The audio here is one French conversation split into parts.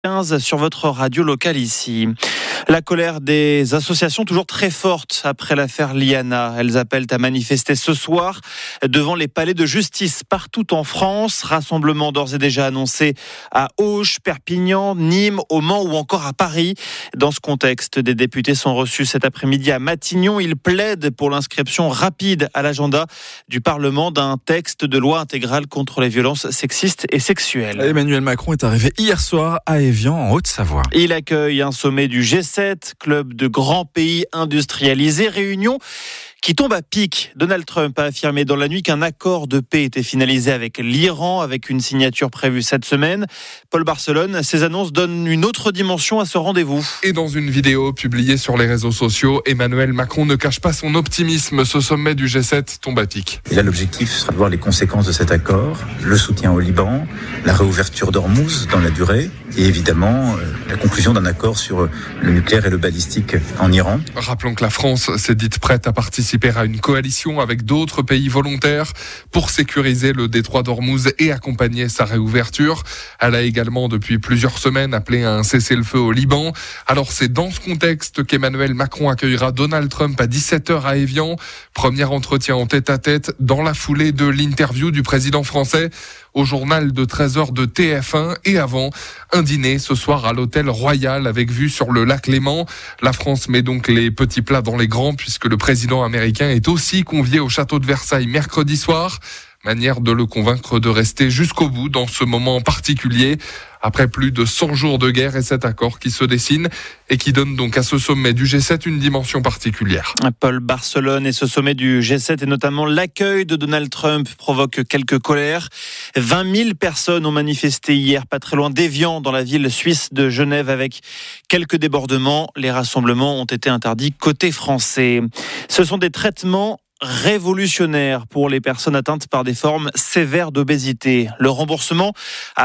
15 sur votre radio locale ici. La colère des associations toujours très forte après l'affaire Liana. Elles appellent à manifester ce soir devant les palais de justice partout en France. Rassemblement d'ores et déjà annoncé à Auch, Perpignan, Nîmes, au Mans ou encore à Paris. Dans ce contexte, des députés sont reçus cet après-midi à Matignon. Ils plaident pour l'inscription rapide à l'agenda du Parlement d'un texte de loi intégrale contre les violences sexistes et sexuelles. Emmanuel Macron est arrivé hier soir à Évian, en Haute-Savoie. Il accueille un sommet du G7, club de grands pays industrialisés, réunion qui tombe à pic. Donald Trump a affirmé dans la nuit qu'un accord de paix était finalisé avec l'Iran, avec une signature prévue cette semaine. Paul Barcelone, ces annonces donnent une autre dimension à ce rendez-vous. Et dans une vidéo publiée sur les réseaux sociaux, Emmanuel Macron ne cache pas son optimisme. Ce sommet du G7 tombe à pic. Et là, l'objectif sera de voir les conséquences de cet accord, le soutien au Liban, la réouverture d'Ormuz dans la durée, et évidemment la conclusion d'un accord sur le nucléaire et le balistique en Iran. Rappelons que la France s'est dite prête à participer à une coalition avec d'autres pays volontaires pour sécuriser le détroit d'Ormuz et accompagner sa réouverture. Elle a également depuis plusieurs semaines appelé à un cessez-le-feu au Liban. Alors c'est dans ce contexte qu'Emmanuel Macron accueillera Donald Trump à 17h à Évian. Premier entretien en tête-à-tête dans la foulée de l'interview du président français au journal de 13h de TF1 et avant un dîner ce soir à l'hôtel Royal avec vue sur le lac Léman. La France met donc les petits plats dans les grands puisque le président américain est aussi convié au château de Versailles mercredi soir. Manière de le convaincre de rester jusqu'au bout dans ce moment particulier. Après plus de 100 jours de guerre et cet accord qui se dessine et qui donne donc à ce sommet du G7 une dimension particulière. Paul Barcelone et ce sommet du G7 et notamment l'accueil de Donald Trump provoque quelques colères. 20 000 personnes ont manifesté hier, pas très loin d'Évian, dans la ville suisse de Genève, avec quelques débordements. Les rassemblements ont été interdits côté français. Ce sont des traitements révolutionnaire pour les personnes atteintes par des formes sévères d'obésité. Le remboursement à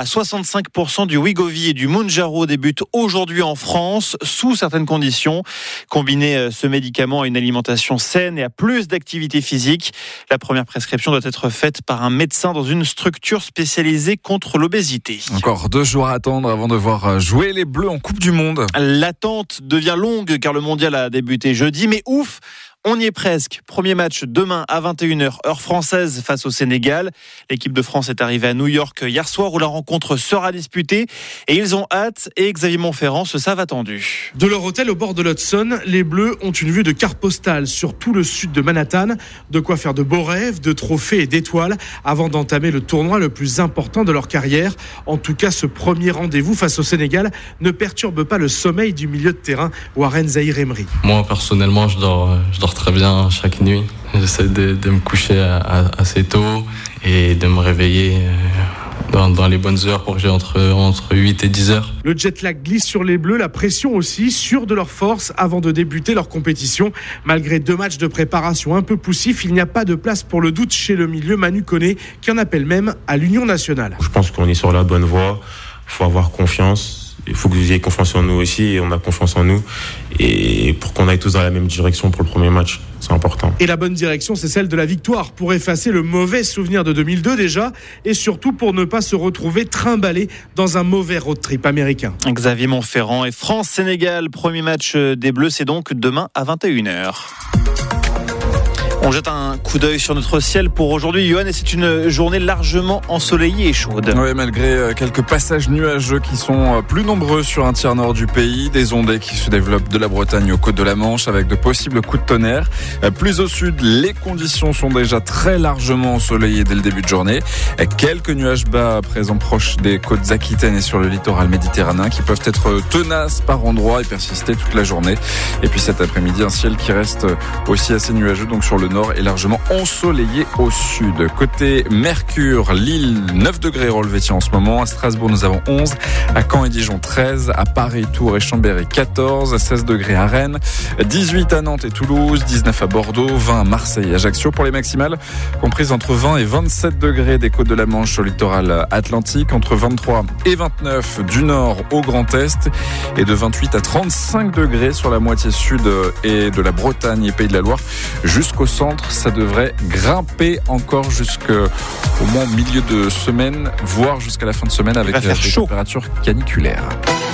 65% du Wegovy et du Mounjaro débute aujourd'hui en France, sous certaines conditions. Combiner ce médicament à une alimentation saine et à plus d'activité physique. La première prescription doit être faite par un médecin dans une structure spécialisée contre l'obésité. Encore 2 jours à attendre avant de voir jouer les Bleus en Coupe du Monde. L'attente devient longue car le mondial a débuté jeudi, mais ouf! On y est presque. Premier match demain à 21h, heure française face au Sénégal. L'équipe de France est arrivée à New York hier soir où la rencontre sera disputée. Et ils ont hâte et Xavier Montferrand se savent attendus. De leur hôtel au bord de l'Hudson, les Bleus ont une vue de carte postale sur tout le sud de Manhattan. De quoi faire de beaux rêves, de trophées et d'étoiles avant d'entamer le tournoi le plus important de leur carrière. En tout cas, ce premier rendez-vous face au Sénégal ne perturbe pas le sommeil du milieu de terrain Warren Zaïre-Emery. Moi, personnellement, je dors très bien chaque nuit. J'essaie de me coucher assez tôt et de me réveiller dans les bonnes heures pour que j'ai entre 8 et 10 heures. Le jet lag glisse sur les Bleus, la pression aussi, sûrs de leur force avant de débuter leur compétition. Malgré 2 matchs de préparation un peu poussifs, il n'y a pas de place pour le doute chez le milieu Manu Koné, qui en appelle même à l'union nationale. Je pense qu'on est sur la bonne voie, il faut avoir confiance. Il faut que vous ayez confiance en nous aussi et on a confiance en nous et pour qu'on aille tous dans la même direction pour le premier match, c'est important. Et la bonne direction, c'est celle de la victoire pour effacer le mauvais souvenir de 2002 déjà et surtout pour ne pas se retrouver trimballé dans un mauvais road trip américain. Xavier Montferrand et France-Sénégal, premier match des Bleus, c'est donc demain à 21h. On jette un coup d'œil sur notre ciel pour aujourd'hui, Johan, et c'est une journée largement ensoleillée et chaude. Oui, malgré quelques passages nuageux qui sont plus nombreux sur un tiers nord du pays, des ondées qui se développent de la Bretagne aux côtes de la Manche avec de possibles coups de tonnerre. Plus au sud, les conditions sont déjà très largement ensoleillées dès le début de journée. Quelques nuages bas présents proches des côtes aquitaines et sur le littoral méditerranéen qui peuvent être tenaces par endroits et persister toute la journée. Et puis cet après-midi, un ciel qui reste aussi assez nuageux, donc sur le nord est largement ensoleillé au sud. Côté Mercure, Lille, 9 degrés relevés en ce moment. À Strasbourg, nous avons 11. À Caen et Dijon, 13. À Paris, Tours et Chambéry, 14. 16 degrés à Rennes. 18 à Nantes et Toulouse. 19 à Bordeaux. 20 à Marseille et Ajaccio. Pour les maximales, comprises entre 20 et 27 degrés des côtes de la Manche au littoral atlantique. Entre 23 et 29 du nord au Grand Est. Et de 28 à 35 degrés sur la moitié sud et de la Bretagne et Pays de la Loire jusqu'au centre centre, ça devrait grimper encore jusqu'au moins au milieu de semaine, voire jusqu'à la fin de semaine avec des températures caniculaires.